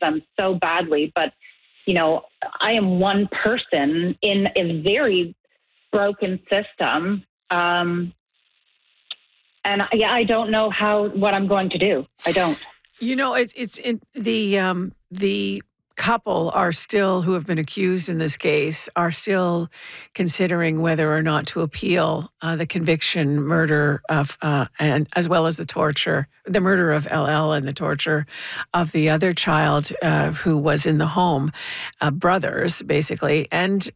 them so badly. But, I am one person in a very broken system. And I don't know what I'm going to do. I don't. It's in the couple are still, who have been accused in this case, are still considering whether or not to appeal the conviction, murder of, and as well as the murder of LL and the torture of the other child who was in the home, brothers basically, and.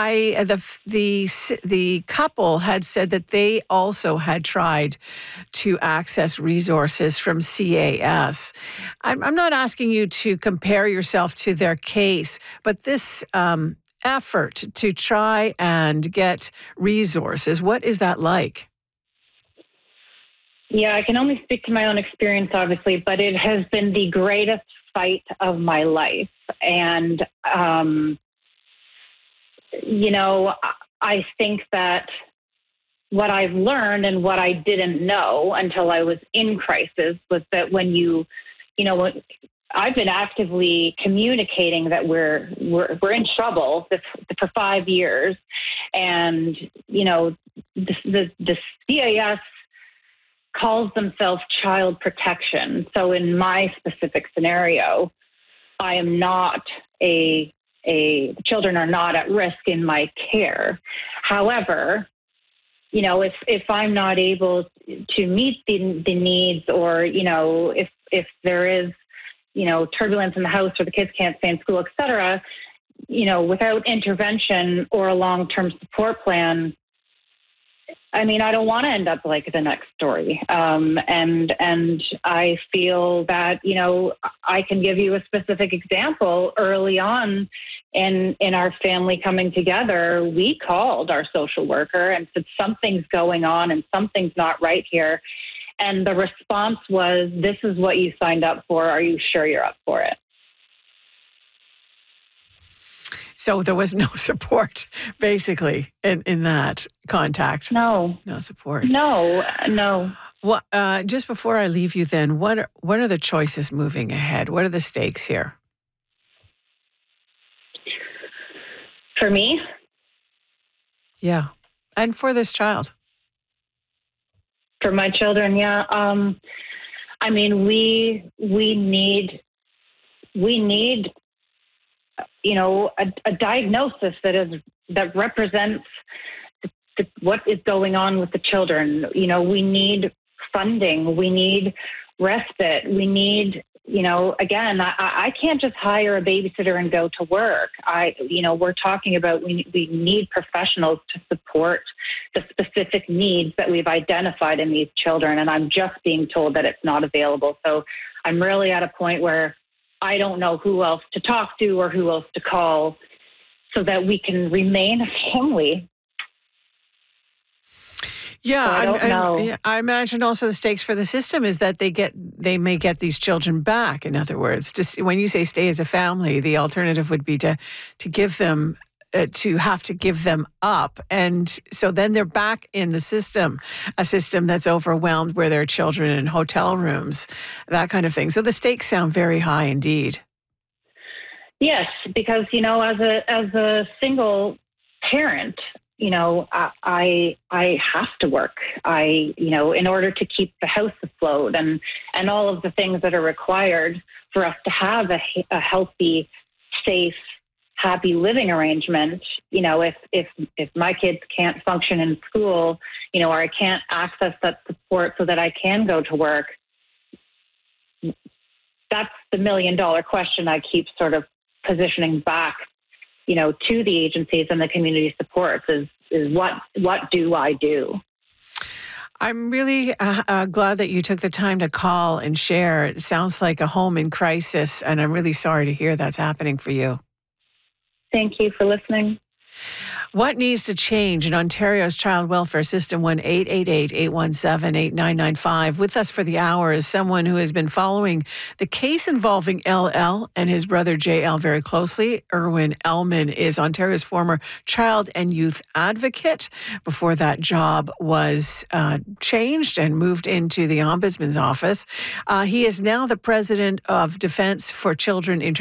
The couple had said that they also had tried to access resources from CAS. I'm not asking you to compare yourself to their case, but this effort to try and get resources, what is that like? Yeah, I can only speak to my own experience, obviously, but it has been the greatest fight of my life. And, I think that what I've learned and what I didn't know until I was in crisis was that when I've been actively communicating that we're in trouble for 5 years, and the CAS calls themselves child protection. So in my specific scenario, I am not the children are not at risk in my care. However, if I'm not able to meet the needs, or, if there is, turbulence in the house or the kids can't stay in school, et cetera, without intervention or a long-term support plan, I don't want to end up like the next story. And I feel that, I can give you a specific example. Early on in our family coming together, we called our social worker and said, something's going on and something's not right here. And the response was, this is what you signed up for. Are you sure you're up for it? So there was no support, basically, in that contact. No support. No. Well, just before I leave you, then, what are the choices moving ahead? What are the stakes here? For me? Yeah, and for this child. For my children, yeah. We need a diagnosis that represents what is going on with the children. We need funding. We need respite. We need, again, I can't just hire a babysitter and go to work. We're talking about we need professionals to support the specific needs that we've identified in these children. And I'm just being told that it's not available. So I'm really at a point where I don't know who else to talk to or who else to call so that we can remain a family. Yeah, I imagine also the stakes for the system is that they may get these children back. In other words, when you say stay as a family, the alternative would be to give them to have to give them up, and so then they're back in the system, a system that's overwhelmed, where there are children in hotel rooms, that kind of thing. So the stakes sound very high indeed. Yes, because as a single parent, I have to work. In order to keep the house afloat and all of the things that are required for us to have a healthy, safe, happy living arrangement. If my kids can't function in school, or I can't access that support so that I can go to work, that's the $1 million question I keep sort of positioning back, to the agencies and the community supports is what do I do? I'm really glad that you took the time to call and share. It sounds like a home in crisis, and I'm really sorry to hear that's happening for you. Thank you for listening. What needs to change in Ontario's child welfare system? 1-888-817-8995. With us for the hour is someone who has been following the case involving LL and his brother JL very closely. Irwin Elman is Ontario's former child and youth advocate. Before that job was changed and moved into the Ombudsman's office. He is now the president of Defence for Children